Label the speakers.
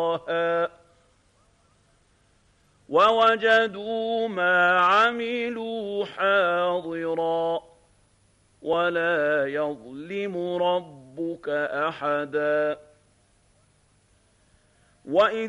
Speaker 1: ووجدوا ما عملوا حاضرا ولا يظلم ربك أحدا وإذ